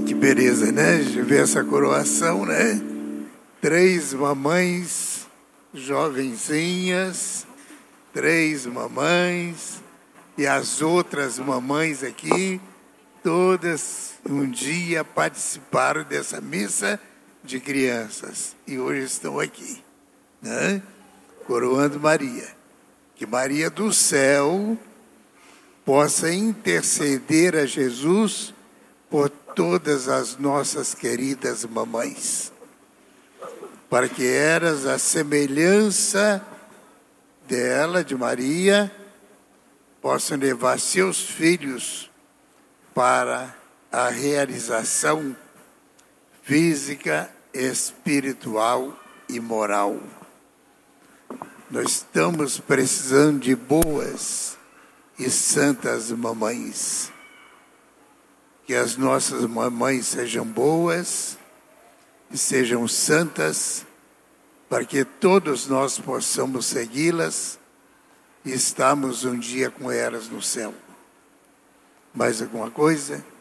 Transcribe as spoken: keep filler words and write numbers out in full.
Que beleza, né? De ver essa coroação, né? Três mamães jovenzinhas, três mamães, e as outras mamães aqui, todas um dia participaram dessa missa de crianças e hoje estão aqui, né? Coroando Maria. Que Maria do céu possa interceder a Jesus por todas as nossas queridas mamães, para que elas, a semelhança dela, de Maria, possam levar seus filhos para a realização física, espiritual e moral. Nós estamos precisando de boas e santas mamães. Que as nossas mamães sejam boas e sejam santas, para que todos nós possamos segui-las e estarmos um dia com elas no céu. Mais alguma coisa?